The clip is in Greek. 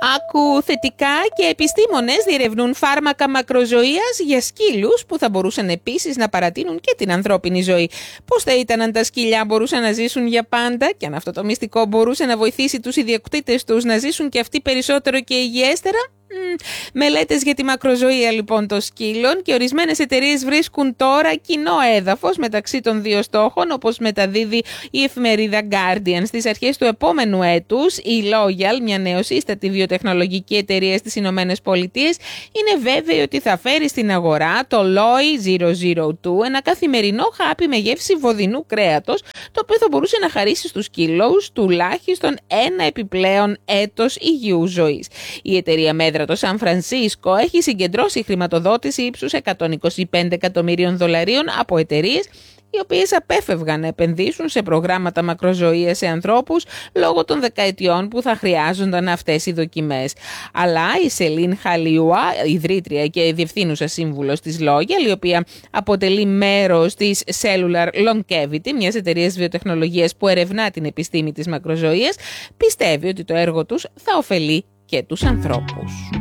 Άκου θετικά, και επιστήμονες διερευνούν φάρμακα μακροζωίας για σκύλους που θα μπορούσαν επίσης να παρατείνουν και την ανθρώπινη ζωή. Πώς θα ήταν αν τα σκυλιά μπορούσαν να ζήσουν για πάντα, και αν αυτό το μυστικό μπορούσε να βοηθήσει τους ιδιοκτήτες τους να ζήσουν και αυτοί περισσότερο και υγιέστερα? Μελέτες για τη μακροζωία λοιπόν των σκύλων, και ορισμένες εταιρείες βρίσκουν τώρα κοινό έδαφος μεταξύ των δύο στόχων, όπως μεταδίδει η εφημερίδα Guardian. Στις αρχές του επόμενου έτους, η Loyal, μια νεοσύστατη βιοτεχνολογική εταιρεία στις Ηνωμένες Πολιτείες, είναι βέβαιη ότι θα φέρει στην αγορά το Loy 002, ένα καθημερινό χάπι με γεύση βοδινού κρέατος, το οποίο θα μπορούσε να χαρίσει στους σκύλους τουλάχιστον ένα επιπλέον έτος υγιούς ζωής. Η εταιρεία μέτρα το Σαν Φρανσίσκο έχει συγκεντρώσει χρηματοδότηση ύψους $125 εκατομμυρίων από εταιρείες οι οποίες απέφευγαν να επενδύσουν σε προγράμματα μακροζωίας σε ανθρώπους λόγω των δεκαετιών που θα χρειάζονταν αυτές οι δοκιμές. Αλλά η Σελίν Χαλιούα, ιδρύτρια και διευθύνουσα σύμβουλος της Loyal, η οποία αποτελεί μέρος της Cellular Longevity, μιας εταιρείας βιοτεχνολογίας που ερευνά την επιστήμη της μακροζωίας, πιστεύει ότι το έργο τους θα ωφελεί και τους ανθρώπους.